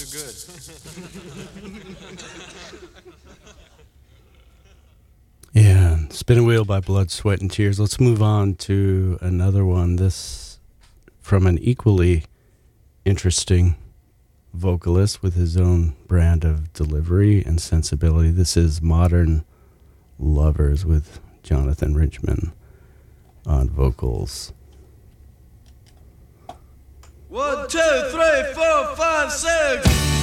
good. Yeah, Spinning Wheel by Blood, Sweat, and Tears. Let's move on to another one. This from an equally interesting vocalist with his own brand of delivery and sensibility. This is Modern Lovers with Jonathan Richman on vocals. 1, 2, 3, 4, 5, 6.